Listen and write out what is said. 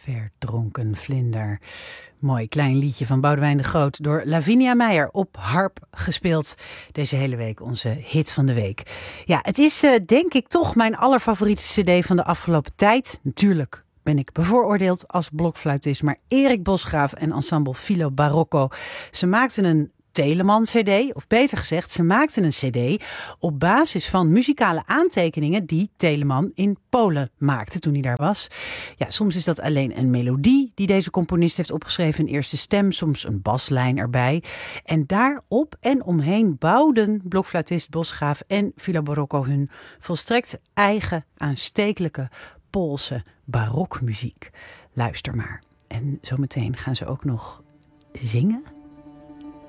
Verdronken vlinder. Mooi klein liedje van Boudewijn de Groot door Lavinia Meijer op harp gespeeld. Deze hele week onze hit van de week. Ja, het is denk ik toch mijn allerfavoriete cd van de afgelopen tijd. Natuurlijk ben ik bevooroordeeld als blokfluitist, maar Erik Bosgraaf en ensemble Filo Barocco, ze maakten een Telemann-cd, of beter gezegd, ze maakten een cd op basis van muzikale aantekeningen die Telemann in Polen maakte toen hij daar was. Ja, soms is dat alleen een melodie die deze componist heeft opgeschreven, een eerste stem, soms een baslijn erbij. En daarop en omheen bouwden blokfluitist Bosgraaf en Filo Barocco hun volstrekt eigen aanstekelijke Poolse barokmuziek. Luister maar. En zometeen gaan ze ook nog zingen.